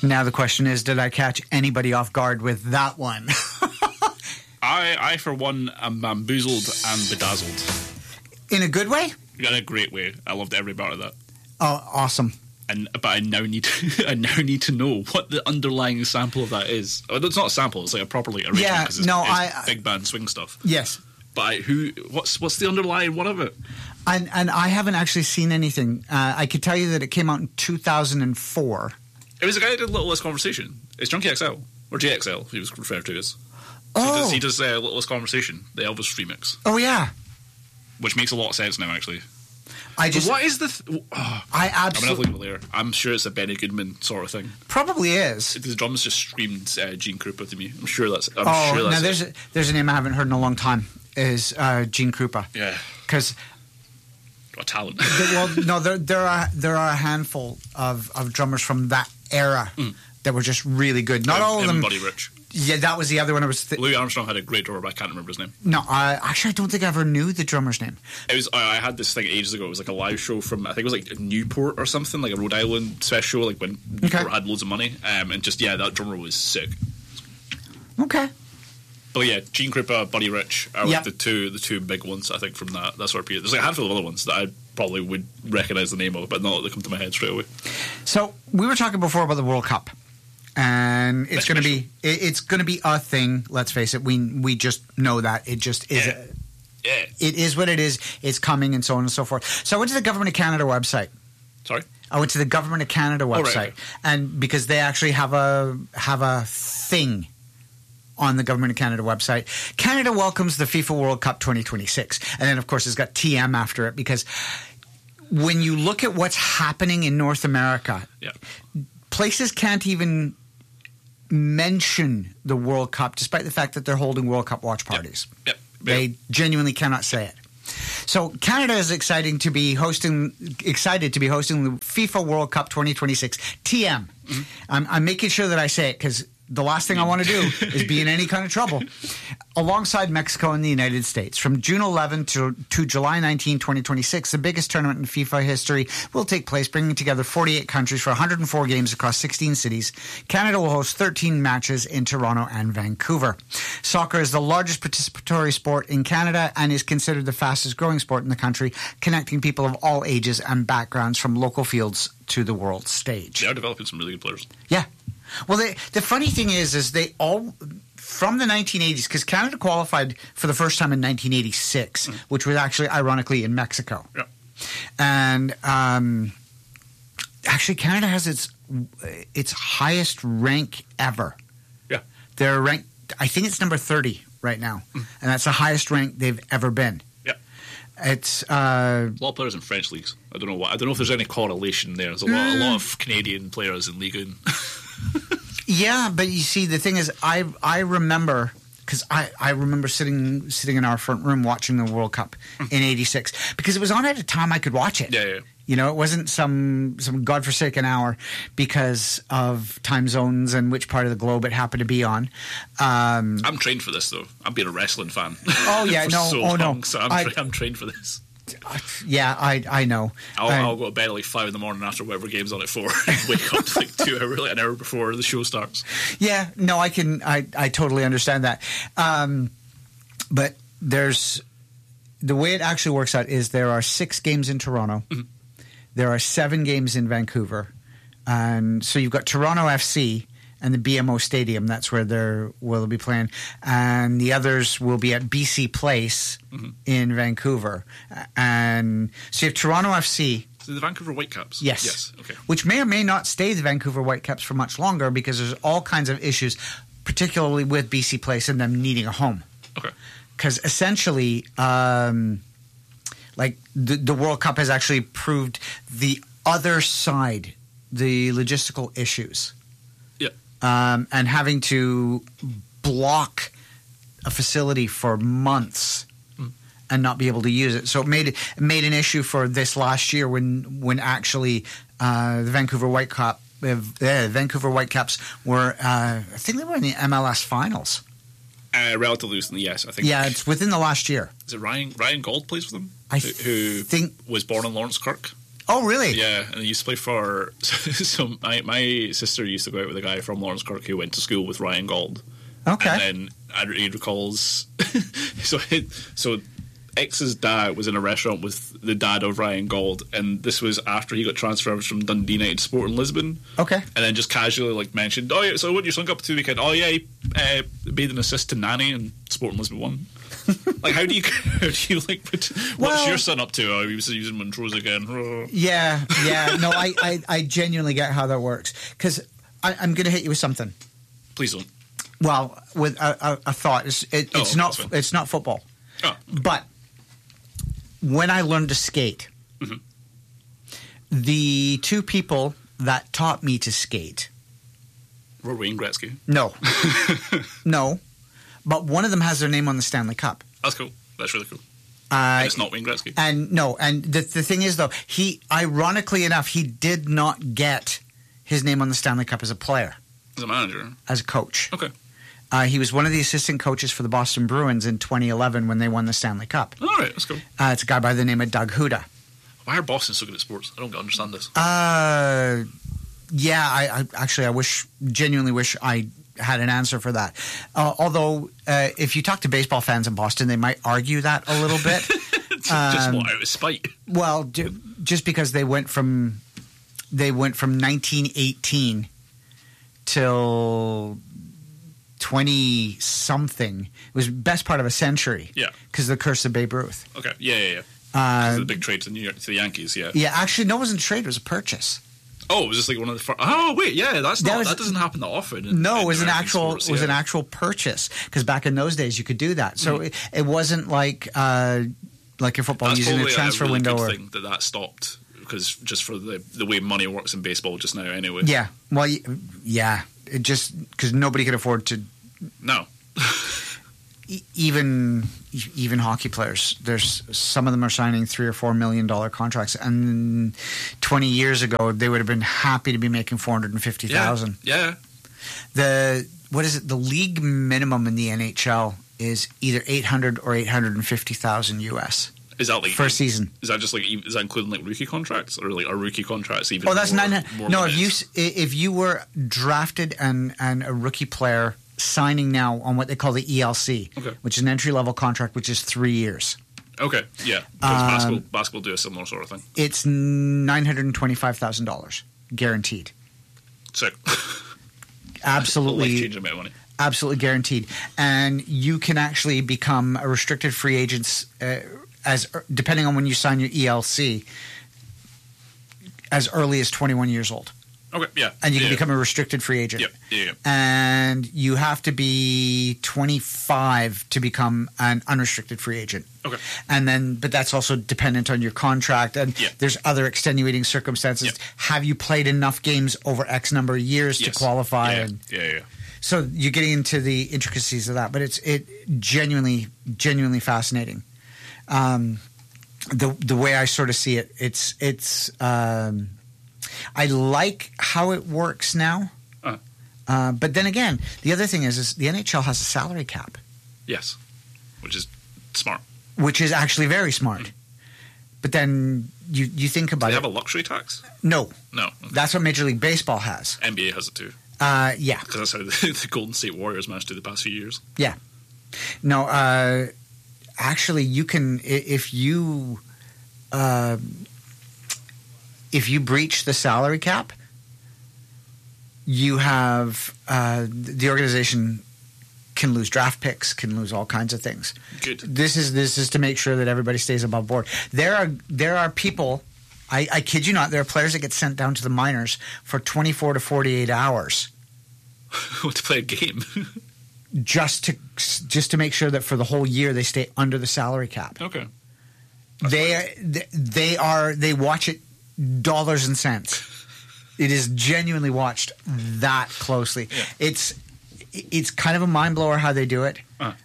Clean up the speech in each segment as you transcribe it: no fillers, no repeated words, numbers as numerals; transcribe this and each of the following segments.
Now the question is, did I catch anybody off guard with that one? I for one, am bamboozled and bedazzled. In a good way? In a great way. I loved every part of that. Oh, awesome. But I now need to know what the underlying sample of that is. Oh, it's not a sample; it's like a properly arrangement. Yeah, it's big band swing stuff. Yes, but what's the underlying one of it? And I haven't actually seen anything. I could tell you that it came out in 2004. It was a guy who did Little Less Conversation. It's Junkie XL or JXL. He was referred to as. Oh, he does Little Less Conversation, the Elvis remix. Oh yeah, which makes a lot of sense now, actually. What is the? I absolutely. I'm sure it's a Benny Goodman sort of thing. Probably is. The drums just screamed Gene Krupa to me. I'm sure that's. Now there's a name I haven't heard in a long time. Is Gene Krupa? Yeah. Because. What talent? There are a handful of drummers from that era that were just really good. Not all of them. Buddy Rich. Yeah, that was the other one. Louis Armstrong had a great drummer, but I can't remember his name. No, I don't think I ever knew the drummer's name. It was. I had this thing ages ago. It was like a live show from, I think it was like Newport or something, like a Rhode Island special, like when Newport had loads of money. And just, that drummer was sick. Okay. But yeah, Gene Krupa, Buddy Rich are like the two big ones, I think, from that sort of period. There's like a handful of other ones that I probably would recognise the name of, but not that they come to my head straight away. So we were talking before about the World Cup. And it's going to be a thing. Let's face it. We just know that it just is. Yeah. It is what it is. It's coming, and so on and so forth. So I went to the Government of Canada website. Sorry. I went to the Government of Canada website, right. and because they actually have a thing on the Government of Canada website. Canada welcomes the FIFA World Cup 2026, and then of course it's got TM after it, because when you look at what's happening in North America, places can't even mention the World Cup, despite the fact that they're holding World Cup watch parties. Yep. They genuinely cannot say it. So Canada is excited to be hosting the FIFA World Cup 2026 TM. Mm-hmm. I'm making sure that I say it, because the last thing I want to do is be in any kind of trouble. Alongside Mexico and the United States, from June 11 to July 19, 2026, the biggest tournament in FIFA history will take place, bringing together 48 countries for 104 games across 16 cities. Canada will host 13 matches in Toronto and Vancouver. Soccer is the largest participatory sport in Canada and is considered the fastest growing sport in the country, connecting people of all ages and backgrounds from local fields to the world stage. They are developing some really good players. Yeah. Well, the funny thing is they all, from the 1980s, because Canada qualified for the first time in 1986, which was actually, ironically, in Mexico. Yeah. And actually, Canada has its highest rank ever. Yeah. They're ranked, I think it's number 30 right now, and that's the highest rank they've ever been. Yeah. It's a lot of players in French leagues. I don't know why. I don't know if there's any correlation there. There's a lot of Canadian players in Ligue 1. Yeah, but you see, the thing is, I remember, because I remember sitting in our front room watching the World Cup in '86, because it was on at a time I could watch it. Yeah. You know, it wasn't some godforsaken hour because of time zones and which part of the globe it happened to be on. I'm trained for this, though. I'm being a wrestling fan. Oh yeah, no. So I'm trained for this. Yeah, I know. I'll go to bed at like 5 a.m. after whatever game's on at 4 and wake up like an hour before the show starts. Yeah, no, I totally understand that. But there's the way it actually works out is there are 6 games in Toronto. Mm-hmm. There are 7 games in Vancouver. And so you've got Toronto FC and the BMO Stadium. That's where they'll be playing. And the others will be at BC Place in Vancouver. And so you have Toronto FC. So the Vancouver Whitecaps? Yes. Okay. Which may or may not stay the Vancouver Whitecaps for much longer, because there's all kinds of issues, particularly with BC Place and them needing a home. Okay. Because essentially, like the World Cup has actually proved the other side, the logistical issues. Yeah. And having to block a facility for months and not be able to use it. So it made an issue for this last year when actually the Vancouver Whitecaps were, I think they were in the MLS finals. Relatively recently, yes. I think. Yeah, it's within the last year. Is it Ryan Gold plays for them? I who think was born in Lawrence Kirk. Oh, really? Yeah, and he used to play for. So my sister used to go out with a guy from Lawrence Kirk who went to school with Ryan Gauld. Okay. And then he recalls. So X's dad was in a restaurant with the dad of Ryan Gauld, and this was after he got transferred from Dundee United to Sporting Lisbon. Okay. And then just casually mentioned, oh yeah, so what did your son get up to the weekend? Oh yeah, he made an assist to Nani and Sporting Lisbon won. How do you what's your son up to? Oh, he was using Montrose again. Yeah. No, I genuinely get how that works, because I'm going to hit you with something. Please don't. Well, with a thought. It's not football. Oh. But when I learned to skate, the two people that taught me to skate were Wayne Gretzky. No. No. But one of them has their name on the Stanley Cup. That's cool. That's really cool. And it's not Wayne Gretzky. And the thing is, though, ironically enough, he did not get his name on the Stanley Cup as a player. As a manager? As a coach. Okay. He was one of the assistant coaches for the Boston Bruins in 2011 when they won the Stanley Cup. All right, that's cool. It's a guy by the name of Doug Huda. Why are Boston so good at sports? I don't understand this. Yeah, I genuinely wish I had an answer for that. Although, if you talk to baseball fans in Boston, they might argue that a little bit. Just out of spite. Well, just because they went from 1918 till 20-something. It was best part of a century. Yeah. Because of the curse of Babe Ruth. Okay. Yeah. Because of the big trade to New York, to the Yankees, yeah. Yeah, actually, no, it wasn't a trade. It was a purchase. Oh, it was just one of the first... Oh, wait, yeah, that doesn't happen that often. It was an actual purchase. Because back in those days, you could do that. So it wasn't like in football, that's using a transfer window. That's probably a thing that stopped. Because just for the way money works in baseball just now anyway. Yeah. Well, yeah. It just... Because nobody could afford to... No. Even hockey players, there's some of them are signing $3 or $4 million contracts, and 20 years ago they would have been happy to be making $450,000. Yeah. The league minimum in the NHL is either $800,000 or $850,000 US. Is that for a season? Is that including rookie contracts or are rookie contracts even? Oh, that's more. No, if you were drafted and a rookie player signing now on what they call the ELC, which is an entry-level contract, which is 3 years. Okay, yeah. Because basketball do a similar sort of thing. It's $925,000 guaranteed. Sick. Absolutely. Life-changing amount of money. Absolutely guaranteed. And you can actually become a restricted free agent depending on when you sign your ELC, as early as 21 years old. Okay, yeah. And you can become a restricted free agent. Yeah. And you have to be 25 to become an unrestricted free agent. Okay. But that's also dependent on your contract. And there's other extenuating circumstances. Yeah. Have you played enough games over X number of years to qualify? Yeah. So you're getting into the intricacies of that. But it's genuinely fascinating. The way I sort of see it, it's I like how it works now. But then again, the other thing is the NHL has a salary cap. Yes, which is smart. Which is actually very smart. But then you think about it. Do they have a luxury tax? No. Okay. That's what Major League Baseball has. NBA has it too. Yeah. Because that's how the Golden State Warriors managed to do the past few years. Yeah. No, actually, you can if you breach the salary cap, you have the organization can lose draft picks, can lose all kinds of things. Good. This is to make sure that everybody stays above board. There are people. I kid you not. There are players that get sent down to the minors for 24 to 48 hours. To play a game. just to make sure that for the whole year they stay under the salary cap. Okay. They watch it dollars and cents. It is genuinely watched that closely. Yeah. It's kind of a mind blower how they do it.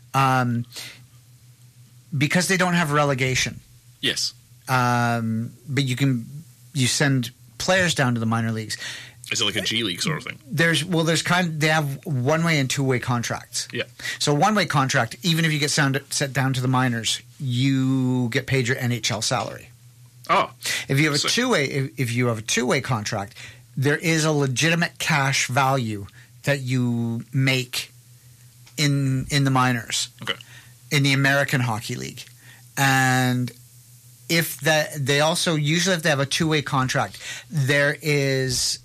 Because they don't have relegation. Yes. But you send players down to the minor leagues. Is it like a G League sort of thing? They have one-way and two-way contracts. Yeah. So one-way contract, even if you get set down to the minors, you get paid your NHL salary. Oh, If you have a two-way contract, there is a legitimate cash value that you make in the minors, okay. in the American Hockey League, and if that they also usually if they have a two-way contract, there is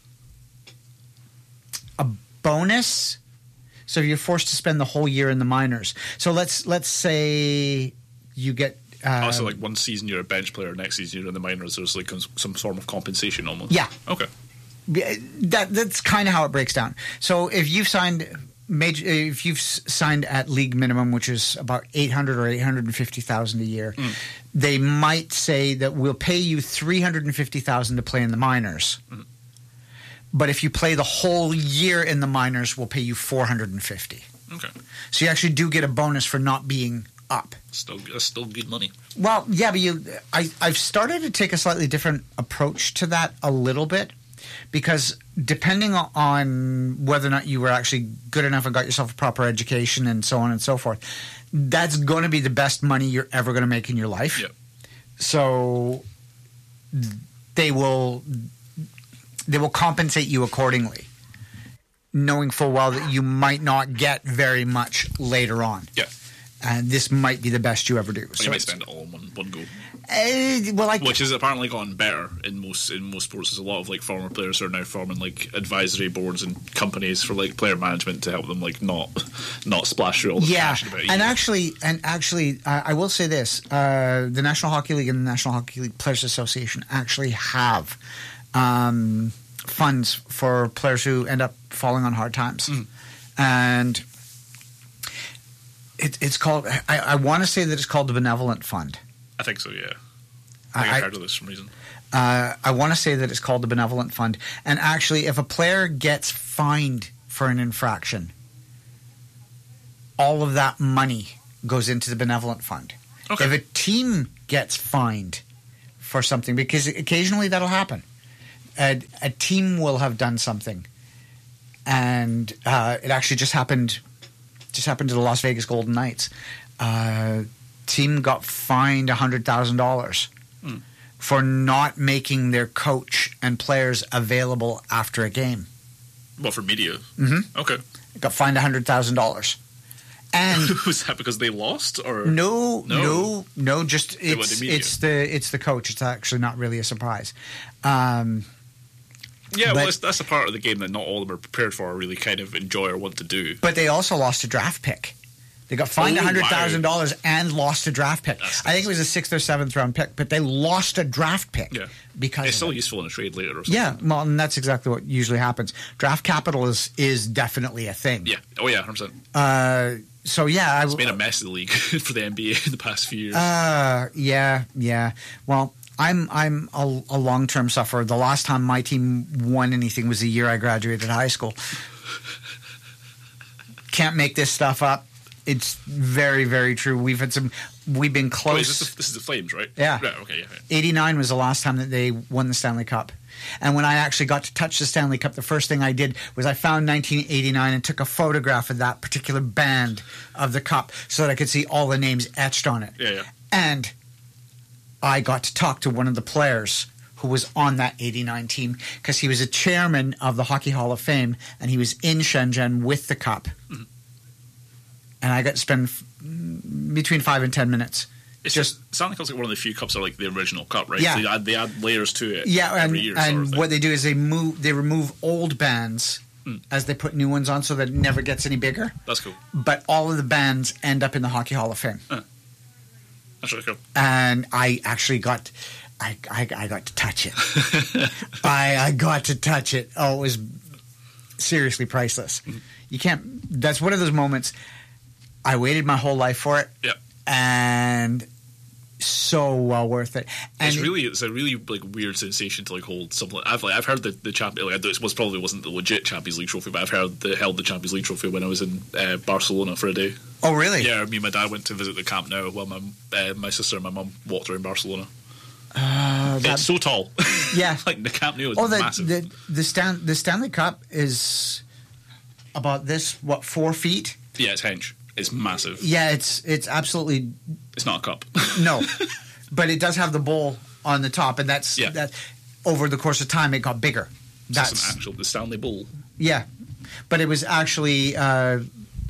a bonus. So if you're forced to spend the whole year in the minors, so let's say you get. So like one season you're a bench player, next season you're in the minors. There's like some form of compensation almost. Yeah. Okay. That's kind of how it breaks down. So if you've signed at league minimum, which is about $800,000 or $850,000 a year, they might say that we'll pay you $350,000 to play in the minors. But if you play the whole year in the minors, we'll pay you $450,000. Okay. So you actually do get a bonus for not being up. That's still good money. Well, yeah, but I've started to take a slightly different approach to that a little bit, because depending on whether or not you were actually good enough and got yourself a proper education and so on and so forth, that's going to be the best money you're ever going to make in your life. Yep. So they will compensate you accordingly, knowing full well that you might not get very much later on. Yeah. And this might be the best you ever do. So you might spend it all in one go. Which has apparently gotten better in most sports. There's a lot of like former players who are now forming like advisory boards and companies for like player management to help them like not splash through all the cash. And actually, I will say this: the National Hockey League and the National Hockey League Players Association actually have funds for players who end up falling on hard times, and it's called. I want to say that it's called the Benevolent Fund. I think so, yeah. I think I've heard of this for some reason. I want to say that it's called the Benevolent Fund. And actually, if a player gets fined for an infraction, all of that money goes into the Benevolent Fund. Okay. If a team gets fined for something, because occasionally that'll happen, a team will have done something, and it actually just happened to the Las Vegas Golden Knights. Team got fined $100,000 for not making their coach and players available after a game. Well, for media. Mm-hmm. Okay. Got fined $100,000. And was that because they lost, or no? Just it's the coach. It's actually not really a surprise. Yeah, well, that's a part of the game that not all of them are prepared for, or really kind of enjoy or want to do. But they also lost a draft pick. They got fined $100,000 and lost a draft pick. I think it was a 6th or 7th round pick, but they lost a draft pick. Yeah, because it's still useful in a trade later or something. Yeah, well, and that's exactly what usually happens. Draft capital is definitely a thing. Yeah. Oh yeah, 100%. So yeah, it's been a mess of the league for the NBA in the past few years. Yeah. Well, I'm a long-term sufferer. The last time my team won anything was the year I graduated high school. Can't make this stuff up. It's very, very true. We've been close. Wait, this is the Flames, right? Yeah. Right, okay, yeah. 89 was the last time that they won the Stanley Cup. And when I actually got to touch the Stanley Cup, the first thing I did was I found 1989 and took a photograph of that particular band of the cup so that I could see all the names etched on it. Yeah. And I got to talk to one of the players who was on that 89 team, because he was a chairman of the Hockey Hall of Fame, and he was in Shenzhen with the cup. Mm-hmm. And I got to spend between 5 and 10 minutes. It's just Stanley Cup's like one of the few cups that are like the original cup, right? Yeah. So they add layers to it. Yeah, every year. And what they do is they remove old bands as they put new ones on, so that it never gets any bigger. That's cool. But all of the bands end up in the Hockey Hall of Fame. That's really cool. And I actually got to touch it. I got to touch it. Oh, it was seriously priceless. Mm-hmm. You can't. That's one of those moments. I waited my whole life for it. Yep. And so well worth it. And it's a really like weird sensation to like hold something. I've heard the champion. Like, it probably wasn't the legit Champions League trophy, but I've held the Champions League trophy when I was in Barcelona for a day. Oh, really? Yeah, me and my dad went to visit the Camp Nou while my sister and my mum walked around Barcelona. It's so tall. Yeah, like the Camp Nou is massive. The Stanley Cup is about this 4 feet. Yeah, it's hench. It's massive. Yeah, it's absolutely. It's not a cup. No, but it does have the bowl on the top, and that's that. Over the course of time, it got bigger. That's the Stanley Bowl. Yeah, but it was actually the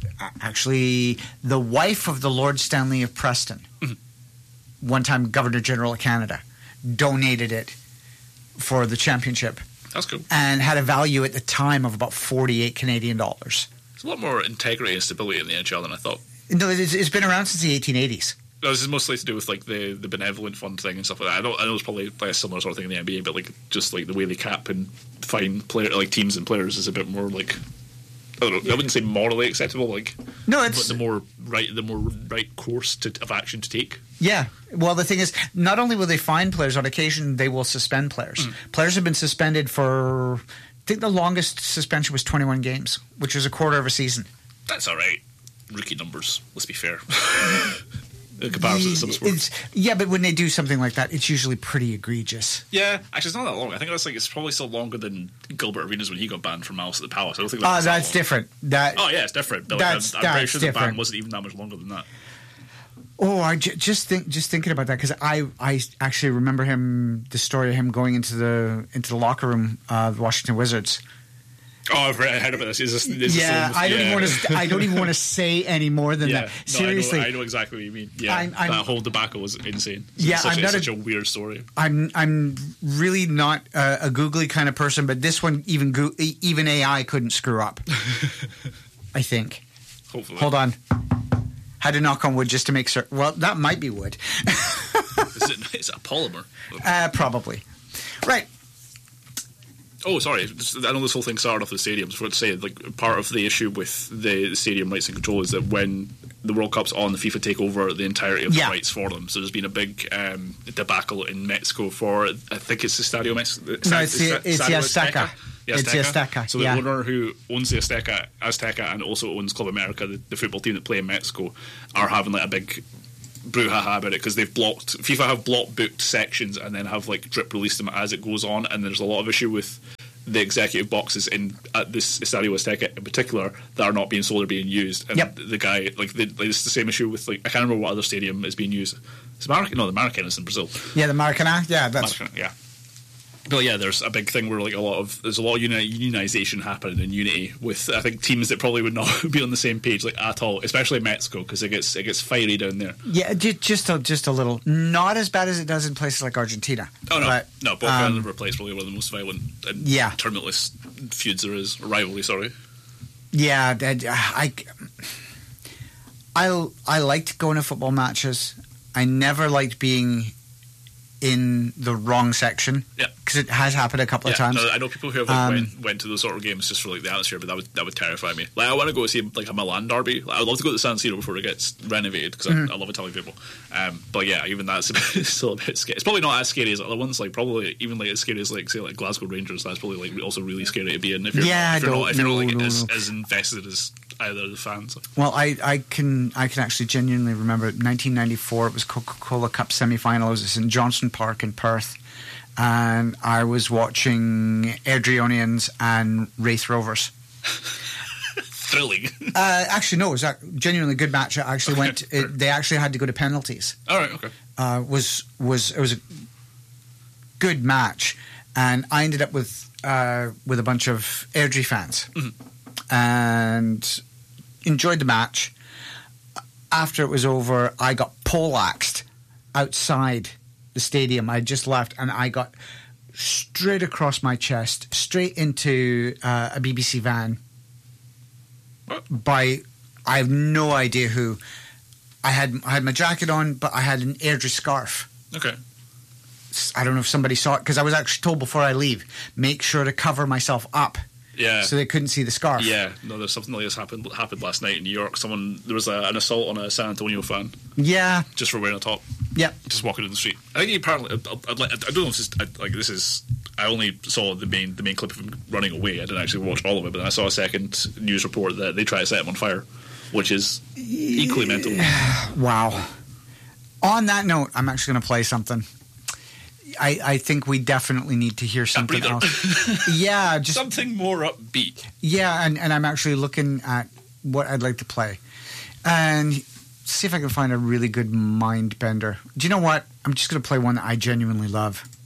wife of the Lord Stanley of Preston, one time Governor General of Canada, donated it for the championship. That's cool. And had a value at the time of about 48 Canadian dollars. There's a lot more integrity and stability in the NHL than I thought. No, it's been around since the 1880s. No, this is mostly to do with like the benevolent fund thing and stuff like that. I know it's probably like a similar sort of thing in the NBA, but like just like the way they cap and fine teams and players is a bit more like, I don't know. I wouldn't say morally acceptable. Like, no, it's the more right course of action to take. Yeah. Well, the thing is, not only will they fine players, on occasion they will suspend players. Players have been suspended for, I think the longest suspension was 21 games, which was a quarter of a season. That's all right. Rookie numbers. Let's be fair. In comparison to some sports. Yeah, but when they do something like that, it's usually pretty egregious. Yeah, actually, it's not that long. I think it's probably still longer than Gilbert Arenas when he got banned from Malice at the Palace. I don't think that's different. It's different. But I'm pretty sure the ban wasn't even that much longer than that. Oh, I just thinking about that, because I actually remember the story of him going into the locker room of the Washington Wizards. Oh, I've heard about this. I don't even want to say any more than that. Seriously, I know exactly what you mean. Yeah, that whole debacle was insane. Such a weird story. I'm really not a googly kind of person, but this one even AI couldn't screw up. I think. Hopefully. Hold on. Had to knock on wood just to make sure. Well, that might be wood. Is it a polymer? Probably. Right. Oh, sorry. I know this whole thing started off the stadiums. I forgot to say, like, part of the issue with the stadium rights and control is that when the World Cup's on, the FIFA take over the entirety of the rights for them. So there's been a big debacle in Mexico for, I think it's the Stadio Mexico. No, it's the Azteca. It's the Azteca. So the owner who owns the Azteca and also owns Club America, the football team that play in Mexico, are having like a big brouhaha about it, because FIFA have booked sections and then have like drip released them as it goes on, and there's a lot of issue with the executive boxes at this Estadio Azteca in particular that are not being sold or being used. And the guy, it's the same issue with, like, I can't remember what other stadium is being used. It's the Maracanã is in Brazil. Yeah, the Maracanã. Yeah, that's Maracanã, yeah. But yeah, there's a big thing where like there's a lot of unionization happening in unity with, I think, teams that probably would not be on the same page like at all, especially Mexico, because it gets fiery down there. Yeah, just a little. Not as bad as it does in places like Argentina. Oh no, no. Both Ireland and River probably one of the most violent and turmoilless feuds there is, or rivalry. Sorry. Yeah, I liked going to football matches. I never liked being in the wrong section, because it has happened a couple of times. No, I know people who have went to those sort of games just for like the atmosphere, but that would terrify me. Like, I want to go see like a Milan derby. Like, I'd love to go to the San Siro before it gets renovated, because I love Italian people. But yeah, even that's still a bit scary. It's probably not as scary as other ones. Like, probably even like as scary as like, say, like Glasgow Rangers. That's probably like also really scary to be in if you're not as invested as either of the fans. Well, I can actually genuinely remember 1994. It was Coca-Cola Cup semi-final. It was in Johnston Park in Perth, and I was watching Airdrieonians and Wraith Rovers. Thrilling. Actually, no, it was a genuinely good match. I actually went. They actually had to go to penalties. All right, okay. It was a good match, and I ended up with a bunch of Airdrie fans. And enjoyed the match. After it was over, I got poleaxed outside the stadium. I just left, and I got straight across my chest, straight into a BBC van by, I have no idea who. I had my jacket on, but I had an Airdrie scarf. Okay. I don't know if somebody saw it, because I was actually told before I leave, make sure to cover myself up. Yeah. So they couldn't see the scarf. Yeah. No, there's something like this happened last night in New York. There was an assault on a San Antonio fan. Yeah. Just for wearing a top. Yeah. Just walking in the street. I think he apparently. I don't know if this is. I only saw the main clip of him running away. I didn't actually watch all of it, but then I saw a second news report that they tried to set him on fire, which is equally mental. Wow. On that note, I'm actually going to play something. I think we definitely need to hear something else. Yeah, just something more upbeat. Yeah, and I'm actually looking at what I'd like to play. And see if I can find a really good mind bender. Do you know what? I'm just going to play one that I genuinely love.